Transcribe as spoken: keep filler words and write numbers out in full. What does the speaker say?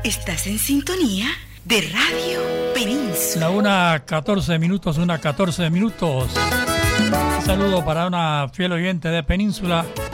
Estás en sintonía de Radio Península. La una catorce minutos, una catorce minutos. Un saludo para una fiel oyente de Península